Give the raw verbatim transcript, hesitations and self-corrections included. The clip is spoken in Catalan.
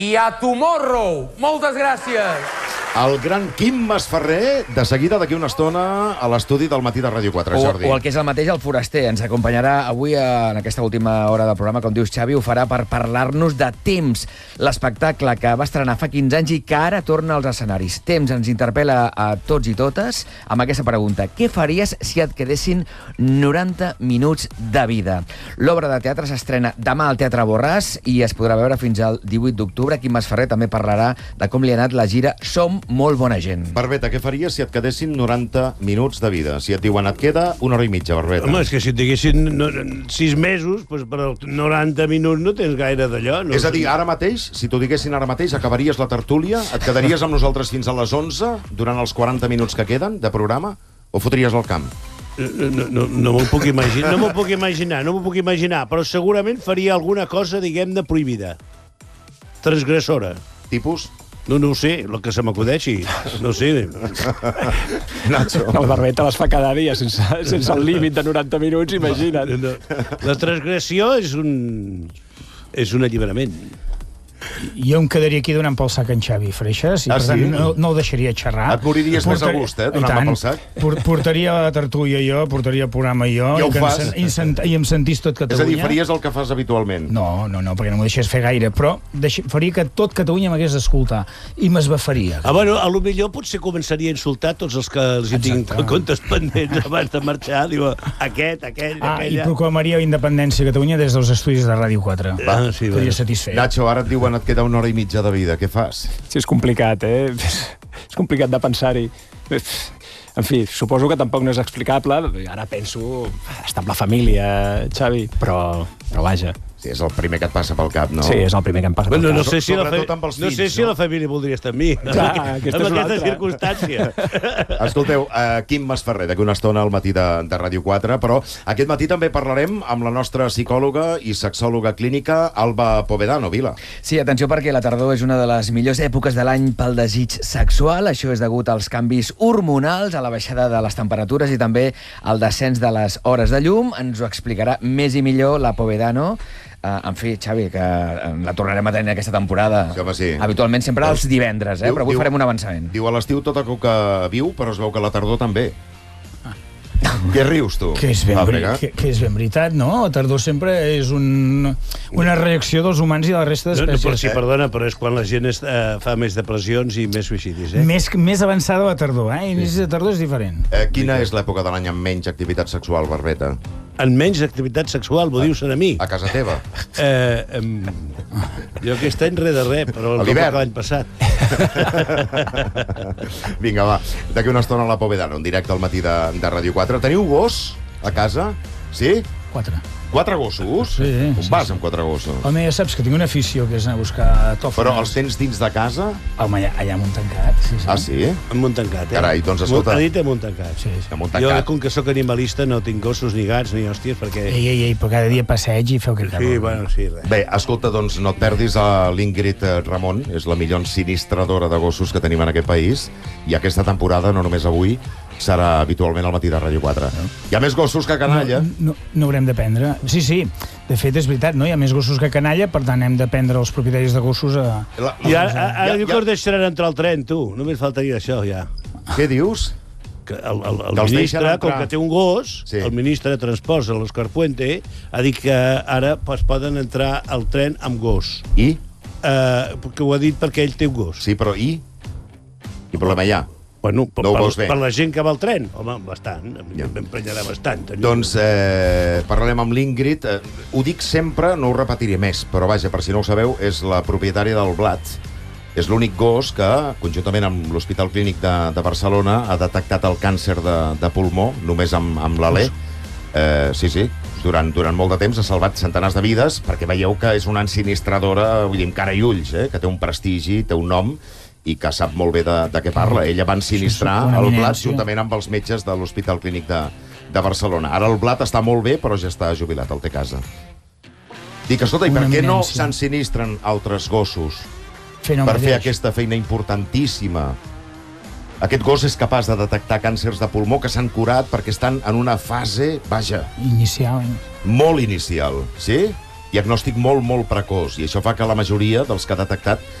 I a Tomorrow. Moltes gràcies. El gran Quim Masferrer, de seguida d'aquí una estona a l'estudi del Matí de Ràdio quatre, Jordi. O, o el que és el mateix, el Foraster. Ens acompanyarà avui en aquesta última hora del programa, com dius, Xavi, ho farà per parlar-nos de Temps, l'espectacle que va estrenar fa quinze anys i que ara torna als escenaris. Temps ens interpel·la a tots i totes amb aquesta pregunta. Què faries si et quedessin noranta minuts de vida? L'obra de teatre s'estrena demà al Teatre Borràs i es podrà veure fins al divuit d'octubre. Quim Masferrer també parlarà de com li ha anat la gira Som molt bona gent. Barbeta, què faries si et quedessin noranta minuts de vida? Si et diuen et queda una hora i mitja, Barbeta. Home, és que si et diguessin no, sis mesos, doncs per noranta minuts no tens gaire d'allò. No? És a dir, ara mateix, si t'ho diguessin ara mateix, acabaries la tertúlia, et quedaries amb nosaltres fins a les onze, durant els quaranta minuts que queden de programa, o fotries al camp? No, no, no m'ho puc imaginar, no m'ho puc imaginar, no m'ho puc imaginar, però segurament faria alguna cosa, diguem-ne, prohibida. Transgressora. Tipus? No, no ho sé, el que se m'acudeixi. No ho sé. Nacho. El Barbeta les fa cada dia, sense, sense el límit de noranta minuts, imagina't. No, no. La transgressió és un... és un alliberament. Jo em quedaria aquí donant pel sac en Xavi Freixas i ah, per tant sí? no, no el deixaria xerrar. Et moriries Portar... més a gust, eh, donant-me pel sac. Portaria la tertúlia jo, portaria el programa jo, I, i, fas. I, sent, i em sentís tot Catalunya. És a dir, faries el que fas habitualment. No, no, no, perquè no m'ho deixés fer gaire, però deix... faria que tot Catalunya m'hagués d'escoltar i m'esbafaria. Ah, bueno, a lo millor potser començaria a insultar tots els que els hi tinc comptes pendents abans de marxar. Diu, aquest, aquell, ah, aquella... I proclamaria la independència de Catalunya des dels estudis de Ràdio quatre. Va, sí, Estaria satisfet. Nacho, ara et diuen et queda una hora i mitja de vida, què fas? Sí, és complicat, eh? És complicat de pensar-hi. En fi, suposo que tampoc no és explicable. Ara penso estar amb la família, Xavi, però, però vaja. Sí, és el primer que et passa pel cap, no? Sí, és el primer que em passa pel bueno, cap. No sé si, la, fa... fills, no sé si no? la família voldria estar amb mi. Clar, aquesta amb és aquesta altra. circumstància. Escolteu, uh, Quim Masferrer, d'aquí una estona al matí de, de Ràdio quatre, però aquest matí també parlarem amb la nostra psicòloga i sexòloga clínica, Alba Povedano, Vila. Sí, atenció, perquè la tardor és una de les millors èpoques de l'any pel desig sexual. Això és degut als canvis hormonals, a la baixada de les temperatures i també al descens de les hores de llum. Ens ho explicarà més i millor la Povedano. Uh, en fi, Xavi, que la tornarem a tenir aquesta temporada. Sí, home, sí. Habitualment sempre els divendres, eh? Diu, però avui diu, farem un avançament. Diu a l'estiu tot el que viu, però es veu que la tardor també. Què rius, tu? Que és, ben veri... que, que és ben veritat, no? La tardor sempre és un... una reacció dels humans i de la resta d'espècies. No, no, però, sí, perdona, però és quan la gent es, uh, fa més depressions i més suïcidis, eh? Més, més avançada la tardor, eh? Inici de tardor és diferent. Eh, quina és l'època de l'any amb menys activitat sexual, Barbeta? En menys activitat sexual, m'ho dius a mi? A casa teva. Eh, um, jo aquest any res de res, però el l'hivern l'any passat. Vinga, va. D'aquí una estona a la Povedano, en directe al matí de, de Ràdio quatre. Teniu gos a casa? Sí? Quatre. Quatre gossos? Sí, sí. On vas amb quatre gossos? Home, ja saps que tinc una afició, que és anar a buscar tòfons. Però els tens dins de casa? Home, allà, allà m'ho han tancat. Sí, sí. Ah, sí? Amb un tancat, eh? Carai, doncs escolta... Ha dit amb un tancat. Sí, sí. Amb un Jo, tancat. com que sóc animalista, no tinc gossos ni gats ni hòsties, perquè... Ei, ei, ei, però cada dia passeig i feu que Sí, bueno, sí, res. Bé, escolta, doncs no et perdis a l'Ingrid Ramon, és la millor ensinistradora de gossos que tenim en aquest país, i aquesta temporada, no només avui, serà habitualment al matí de Ràdio quatre. Hi ha més gossos que canalla. No, no, no haurem de prendre. Sí, sí, de fet és veritat, no? Hi ha més gossos que canalla, per tant hem de prendre els propietaris de gossos a... La, I ara, ara, ara ja, diu que us deixaran entrar al tren, tu. Només faltaria això, ja. Què dius? Que el, el, el Que els ministre, deixen com entrar. que té un gos, Sí. el ministre de Transports, l'Òscar Puente, ha dit que ara pues, poden entrar al tren amb gos. I? Uh, que ho ha dit perquè ell té un gos. Sí, però i? Quin problema hi ha? Bueno, per, No ho veus per, bé? per la gent que va al tren, home, bastant, Ja. m'emprenyarà bastant. Doncs eh, parlarem amb l'Ingrid. Eh, ho dic sempre, no ho repetiré més, però vaja, per si no ho sabeu, és la propietària del Blat. És l'únic gos que, conjuntament amb l'Hospital Clínic de, de Barcelona, ha detectat el càncer de, de pulmó, només amb, amb l'Alè. Eh, sí, sí, durant, durant molt de temps ha salvat centenars de vides, perquè veieu que és una ensinistradora, vull dir, amb cara i ulls, eh, que té un prestigi, té un nom, i que sap molt bé de, de què parla. Ella va ensinistrar el Blat juntament amb els metges de l'Hospital Clínic de, de Barcelona. Ara el Blat està molt bé, però ja està jubilat, el té a casa. Dic, escolta, i per què no s'ensinistren altres gossos per fer aquesta feina importantíssima? Aquest gos és capaç de detectar càncers de pulmó que s'han curat perquè estan en una fase, vaja... Inicial. Molt inicial, sí? diagnòstic molt, molt precoç, i això fa que la majoria dels que ha detectat